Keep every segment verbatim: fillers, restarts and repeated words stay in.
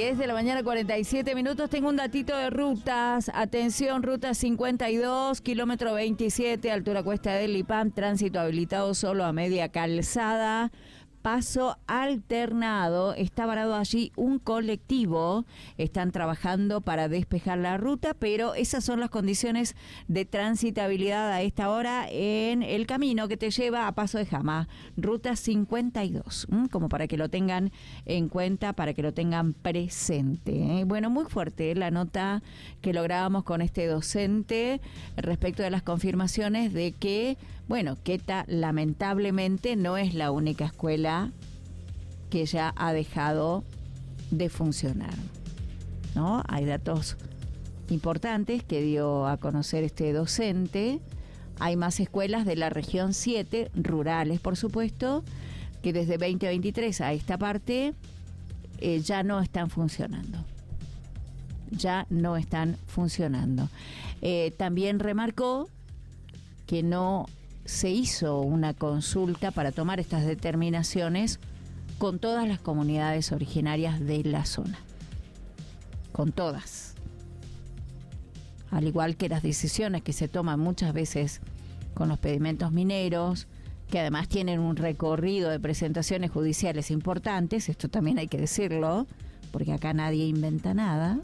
diez de la mañana, cuarenta y siete minutos. Tengo un datito de rutas. Atención, ruta cincuenta y dos, kilómetro veintisiete, altura Cuesta del Lipam, tránsito habilitado solo a media calzada. Paso alternado, está varado allí un colectivo, están trabajando para despejar la ruta, pero esas son las condiciones de transitabilidad a esta hora en el camino que te lleva a Paso de Jama, ruta cincuenta y dos, ¿m? Como para que lo tengan en cuenta, para que lo tengan presente, ¿eh? Bueno, muy fuerte la nota que lográbamos con este docente respecto de las confirmaciones de que, bueno, Queta lamentablemente no es la única escuela que ya ha dejado de funcionar, ¿no? Hay datos importantes que dio a conocer este docente. Hay más escuelas de la región siete, rurales por supuesto, que desde veinte veintitrés a esta parte eh, ya no están funcionando. Ya no están funcionando. Eh, también remarcó que no se hizo una consulta para tomar estas determinaciones con todas las comunidades originarias de la zona. Con todas. Al igual que las decisiones que se toman muchas veces con los pedimentos mineros, que además tienen un recorrido de presentaciones judiciales importantes, esto también hay que decirlo, porque acá nadie inventa nada.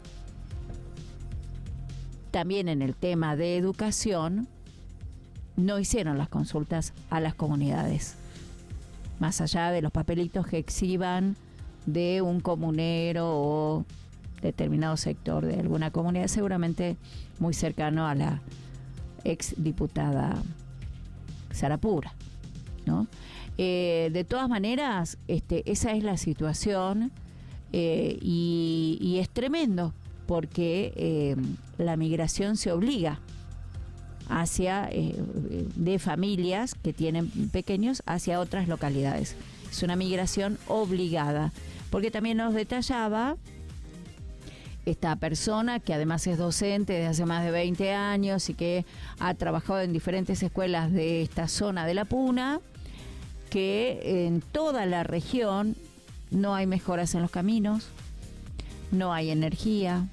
También en el tema de educación, no hicieron las consultas a las comunidades. Más allá de los papelitos que exhiban de un comunero o determinado sector de alguna comunidad, seguramente muy cercano a la ex diputada Sarapura, ¿no? Eh, de todas maneras, este, esa es la situación eh, y, y es tremendo porque eh, la migración se obliga hacia eh, de familias que tienen pequeños hacia otras localidades. Es una migración obligada, porque también nos detallaba esta persona que además es docente desde hace más de veinte años y que ha trabajado en diferentes escuelas de esta zona de La Puna, que en toda la región no hay mejoras en los caminos, no hay energía,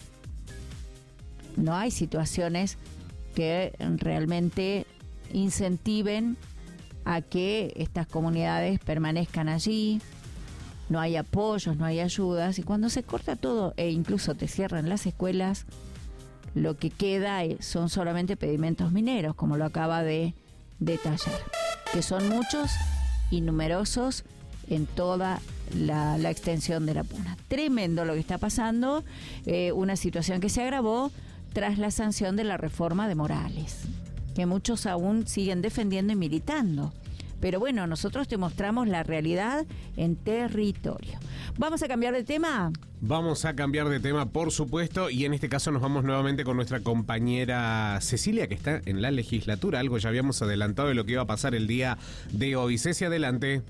no hay situaciones que realmente incentiven a que estas comunidades permanezcan allí. No hay apoyos, no hay ayudas, y cuando se corta todo e incluso te cierran las escuelas, lo que queda son solamente pedimentos mineros, como lo acaba de detallar, que son muchos y numerosos en toda la, la extensión de La Puna. Tremendo lo que está pasando, eh, una situación que se agravó tras la sanción de la reforma de Morales, que muchos aún siguen defendiendo y militando. Pero bueno, nosotros te mostramos la realidad en territorio. ¿Vamos a cambiar de tema? Vamos a cambiar de tema, por supuesto, y en este caso nos vamos nuevamente con nuestra compañera Cecilia, que está en la legislatura. Algo ya habíamos adelantado de lo que iba a pasar el día de hoy. Ceci, adelante.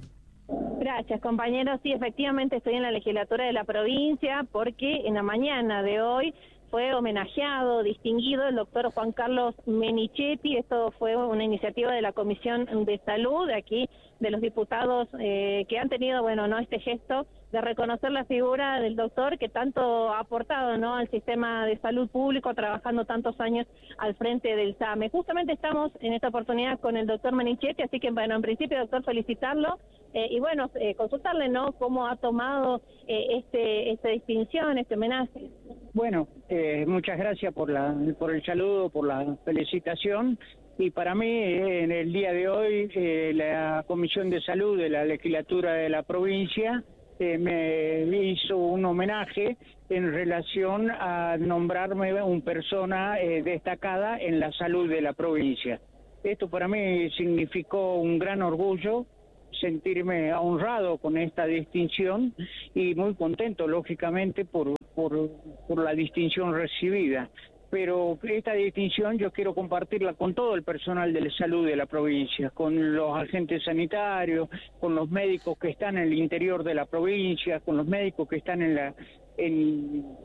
Gracias, compañeros. Sí, efectivamente estoy en la legislatura de la provincia porque en la mañana de hoy fue homenajeado, distinguido el doctor Juan Carlos Menichetti. Esto fue una iniciativa de la Comisión de Salud de aquí, de los diputados eh, que han tenido, bueno, no este gesto de reconocer la figura del doctor que tanto ha aportado, ¿no?, al sistema de salud público, trabajando tantos años al frente del SAME. Justamente estamos en esta oportunidad con el doctor Menichetti, así que, bueno, en principio, doctor, felicitarlo eh, y, bueno, eh, consultarle, ¿no?, cómo ha tomado eh, este esta distinción, este homenaje. Bueno, eh, muchas gracias por la por el saludo, por la felicitación. Y para mí, eh, en el día de hoy, eh, la Comisión de Salud de la legislatura de la provincia eh, me hizo un homenaje en relación a nombrarme una persona eh, destacada en la salud de la provincia. Esto para mí significó un gran orgullo, sentirme honrado con esta distinción y muy contento, lógicamente, por, por, por la distinción recibida. Pero esta distinción yo quiero compartirla con todo el personal de la salud de la provincia, con los agentes sanitarios, con los médicos que están en el interior de la provincia, con los médicos que están en la en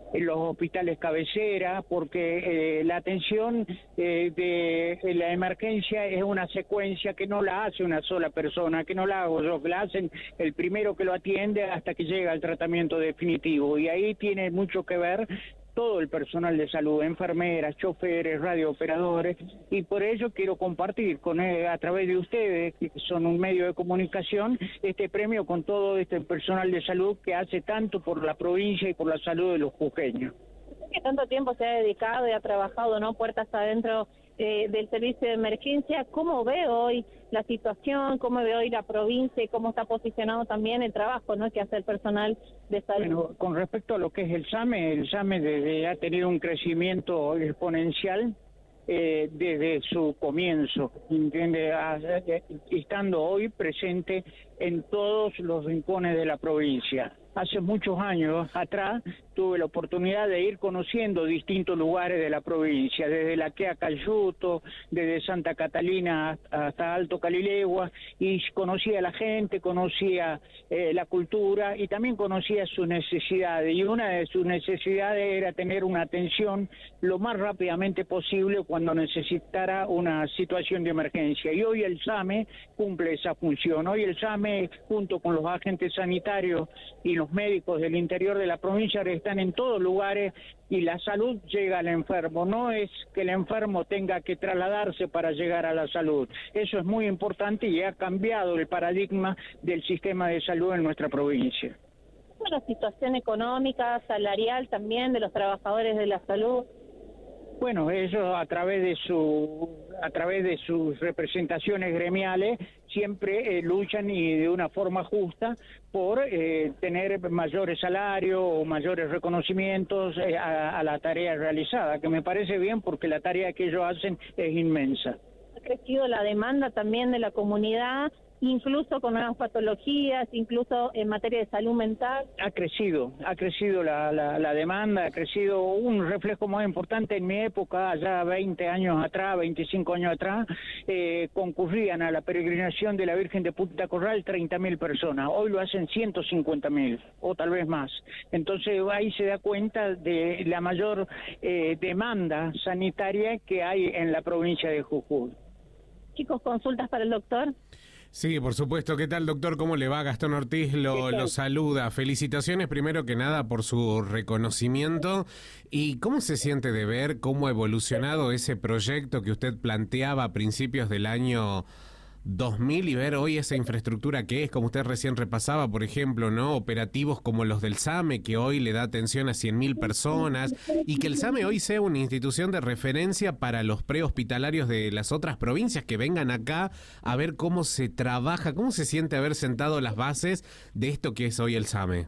en los hospitales cabecera, porque eh, la atención eh, de, de la emergencia es una secuencia que no la hace una sola persona, que no la hago yo, que la hacen el primero que lo atiende hasta que llega al tratamiento definitivo, y ahí tiene mucho que ver todo el personal de salud, enfermeras, choferes, radiooperadores, y por ello quiero compartir con eh, a través de ustedes, que son un medio de comunicación, este premio con todo este personal de salud que hace tanto por la provincia y por la salud de los jujeños. Que tanto tiempo se ha dedicado y ha trabajado, ¿no?, puertas adentro eh, del servicio de emergencia. ¿Cómo ve hoy la situación? ¿Cómo ve hoy la provincia y cómo está posicionado también el trabajo, ¿no?, que hace el personal de salud? Bueno, con respecto a lo que es el SAME, el SAME desde, ha tenido un crecimiento exponencial eh, desde su comienzo, ¿entiende? A, eh, estando hoy presente en todos los rincones de la provincia. Hace muchos años atrás tuve la oportunidad de ir conociendo distintos lugares de la provincia, desde la Quea Cayuto, desde Santa Catalina hasta Alto Calilegua, y conocía a la gente, conocía eh, la cultura y también conocía sus necesidades. Y una de sus necesidades era tener una atención lo más rápidamente posible cuando necesitara una situación de emergencia. Y hoy el SAME cumple esa función. Hoy el SAME, junto con los agentes sanitarios y los médicos del interior de la provincia, están en todos lugares y la salud llega al enfermo. No es que el enfermo tenga que trasladarse para llegar a la salud. Eso es muy importante y ha cambiado el paradigma del sistema de salud en nuestra provincia. ¿Cómo es la situación económica, salarial también de los trabajadores de la salud? Bueno, ellos a través de su a través de sus representaciones gremiales siempre eh, luchan y de una forma justa por eh, tener mayores salarios o mayores reconocimientos eh, a, a la tarea realizada, que me parece bien porque la tarea que ellos hacen es inmensa. Ha crecido la demanda también de la comunidad, incluso con nuevas patologías, incluso en materia de salud mental. Ha crecido, ha crecido la, la, la demanda, ha crecido un reflejo muy importante. En mi época, allá veinte años atrás, veinticinco años atrás, eh, concurrían a la peregrinación de la Virgen de Punta Corral treinta mil personas. Hoy lo hacen ciento cincuenta mil, o tal vez más. Entonces ahí se da cuenta de la mayor eh, demanda sanitaria que hay en la provincia de Jujuy. Chicos, consultas para el doctor. Sí, por supuesto. ¿Qué tal, doctor? ¿Cómo le va? Gastón Ortiz lo, lo saluda. Felicitaciones primero que nada por su reconocimiento. ¿Y cómo se siente de ver cómo ha evolucionado ese proyecto que usted planteaba a principios del año dos mil y ver hoy esa infraestructura que es, como usted recién repasaba, por ejemplo, ¿no? Operativos como los del SAME, que hoy le da atención a cien mil personas, y que el SAME hoy sea una institución de referencia para los prehospitalarios de las otras provincias que vengan acá a ver cómo se trabaja, cómo se siente haber sentado las bases de esto que es hoy el SAME.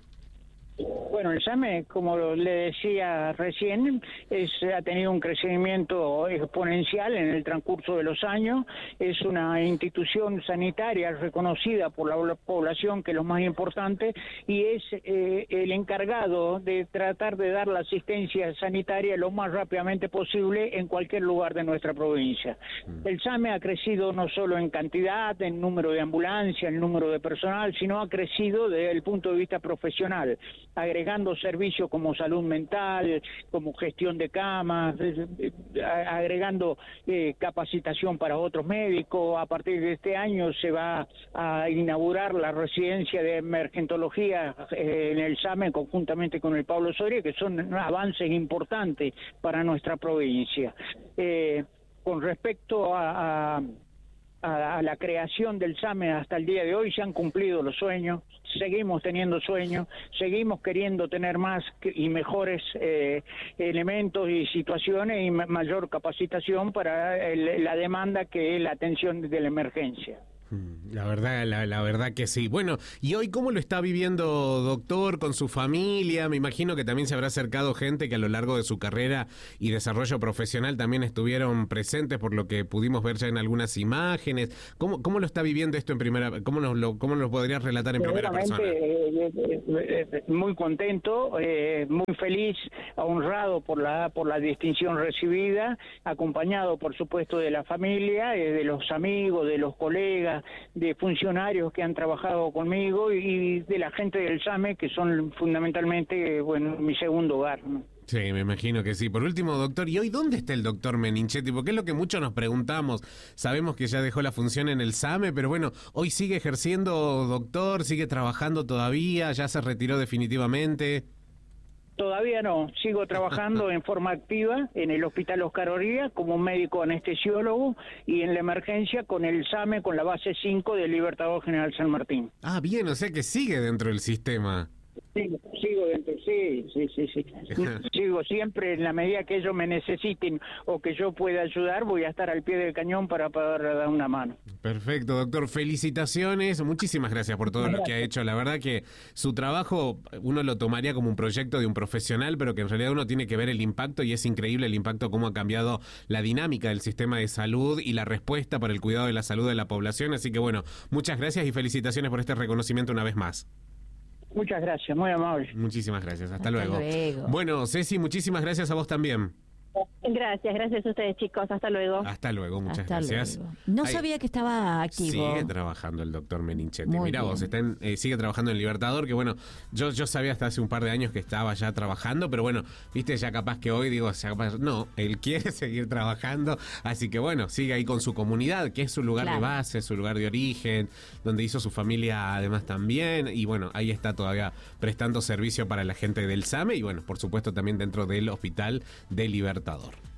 Bueno, el SAME, como le decía recién, es, ha tenido un crecimiento exponencial en el transcurso de los años. Es una institución sanitaria reconocida por la población, que es lo más importante, y es eh, el encargado de tratar de dar la asistencia sanitaria lo más rápidamente posible en cualquier lugar de nuestra provincia. El SAME ha crecido no solo en cantidad, en número de ambulancias, en número de personal, sino ha crecido desde el punto de vista profesional, agregando servicios como salud mental, como gestión de camas, eh, agregando eh, capacitación para otros médicos. A partir de este año se va a inaugurar la residencia de emergentología eh, en el SAME conjuntamente con el Pablo Soria, que son avances importantes para nuestra provincia. Eh, con respecto a, a a la creación del SAME hasta el día de hoy, se han cumplido los sueños, seguimos teniendo sueños, seguimos queriendo tener más y mejores eh, elementos y situaciones y mayor capacitación para el, la demanda que es la atención de la emergencia. La verdad, la, la verdad que sí. Bueno, ¿y hoy cómo lo está viviendo, doctor, con su familia? Me imagino que también se habrá acercado gente que a lo largo de su carrera y desarrollo profesional también estuvieron presentes, por lo que pudimos ver ya en algunas imágenes. ¿Cómo, cómo lo está viviendo esto en primera? ¿Cómo nos lo, cómo nos lo podrías relatar en primera persona? Eh, eh, eh, muy contento, eh, muy feliz, honrado por la por la distinción recibida, acompañado, por supuesto, de la familia, eh, de los amigos, de los colegas, de funcionarios que han trabajado conmigo y de la gente del SAME, que son fundamentalmente, bueno, mi segundo hogar, ¿no? Sí, me imagino que sí. Por último, doctor, ¿y hoy dónde está el doctor Meninchetti? Porque es lo que muchos nos preguntamos. Sabemos que ya dejó la función en el SAME, pero bueno, hoy sigue ejerciendo doctor, sigue trabajando todavía, ya se retiró definitivamente. Todavía no, sigo trabajando en forma activa en el Hospital Oscar Oría como médico anestesiólogo y en la emergencia con el SAME, con la base cinco del Libertador General San Martín. Ah, bien, o sea que sigue dentro del sistema. Sigo, sigo dentro, sí, sí, sí, sí. Sigo siempre en la medida que ellos me necesiten o que yo pueda ayudar, voy a estar al pie del cañón para poder dar una mano. Perfecto, doctor. Felicitaciones. Muchísimas gracias por todo gracias. lo que ha hecho. La verdad que su trabajo uno lo tomaría como un proyecto de un profesional, pero que en realidad uno tiene que ver el impacto y es increíble el impacto, cómo ha cambiado la dinámica del sistema de salud y la respuesta para el cuidado de la salud de la población. Así que bueno, muchas gracias y felicitaciones por este reconocimiento una vez más. Muchas gracias, muy amable. Muchísimas gracias, hasta, hasta luego. luego. Bueno, Ceci, muchísimas gracias a vos también. Gracias, gracias a ustedes, chicos. Hasta luego. Hasta luego, muchas Hasta gracias. Luego. No Ay, sabía que estaba activo. Sigue trabajando el doctor Meninchetti. Muy Mirá bien. vos, está en, eh, sigue trabajando en Libertador, que bueno, yo, yo sabía hasta hace un par de años que estaba ya trabajando, pero bueno, viste, ya capaz que hoy digo, ya capaz, no, él quiere seguir trabajando, así que bueno, sigue ahí con su comunidad, que es su lugar Claro. de base, su lugar de origen, donde hizo su familia además también, y bueno, ahí está todavía prestando servicio para la gente del SAME, y bueno, por supuesto también dentro del Hospital de Libertador.